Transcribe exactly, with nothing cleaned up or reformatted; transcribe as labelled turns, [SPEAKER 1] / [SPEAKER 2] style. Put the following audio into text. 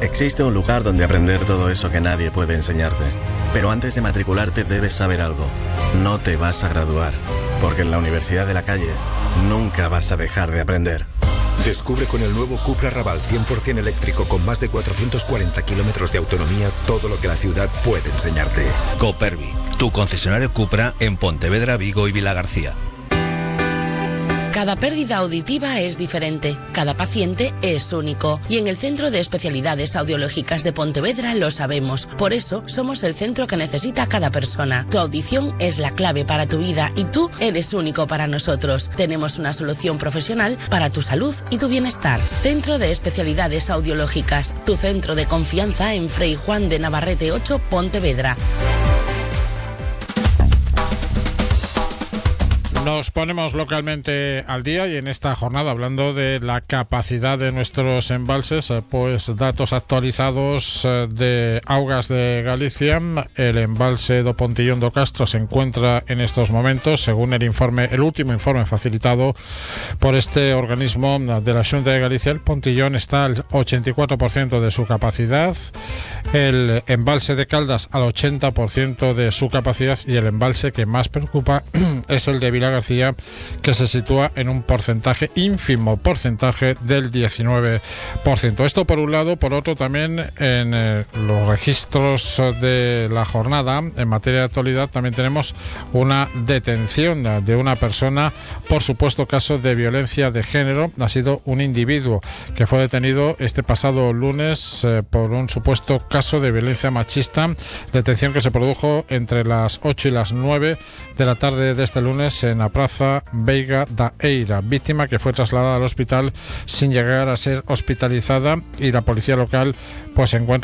[SPEAKER 1] Existe un lugar donde aprender todo eso que nadie puede enseñarte. Pero antes de matricularte debes saber algo. No te vas a graduar, porque en la Universidad de la Calle nunca vas a dejar de aprender.
[SPEAKER 2] Descubre con el nuevo Cupra Raval cien por ciento eléctrico con más de cuatrocientos cuarenta kilómetros de autonomía todo lo que la ciudad puede enseñarte.
[SPEAKER 3] Copervi, tu concesionario Cupra en Pontevedra, Vigo y Vilagarcía.
[SPEAKER 4] Cada pérdida auditiva es diferente, cada paciente es único y en el Centro de Especialidades Audiológicas de Pontevedra lo sabemos. Por eso somos el centro que necesita cada persona. Tu audición es la clave para tu vida y tú eres único para nosotros. Tenemos una solución profesional para tu salud y tu bienestar. Centro de Especialidades Audiológicas, tu centro de confianza en Fray Juan de Navarrete ocho, Pontevedra.
[SPEAKER 5] Nos ponemos localmente al día y en esta jornada hablando de la capacidad de nuestros embalses, pues datos actualizados de Augas de Galicia. El embalse do Pontillón do Castro se encuentra en estos momentos, según el informe, el último informe facilitado por este organismo de la Xunta de Galicia, el Pontillón está al ochenta y cuatro por ciento de su capacidad, el embalse de Caldas al ochenta por ciento de su capacidad y el embalse que más preocupa es el de Vilagarcía García, que se sitúa en un porcentaje, ínfimo porcentaje del diecinueve por ciento. Esto por un lado, por otro también en eh, los registros de la jornada, en materia de actualidad, también tenemos una detención de una persona por supuesto caso de violencia de género. Ha sido un individuo que fue detenido este pasado lunes eh, por un supuesto caso de violencia machista, detención que se produjo entre las ocho y las nueve de la tarde de este lunes en la Praza Veiga da Eira, víctima que fue trasladada al hospital sin llegar a ser hospitalizada y la policía local pues se encuentra